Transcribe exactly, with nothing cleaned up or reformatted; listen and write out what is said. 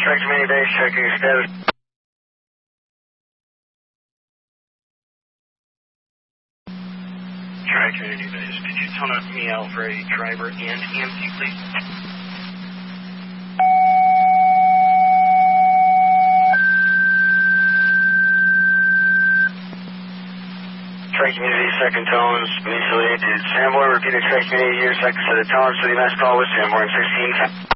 Tri Community Base, checking status. Tri Community Base, could you tone up me out for a driver and E M T, please? Tri Community, second tones, mutually. Did Sanborn repeat a Tri Community, your second set of tones to the next call with Sanborn sixteen?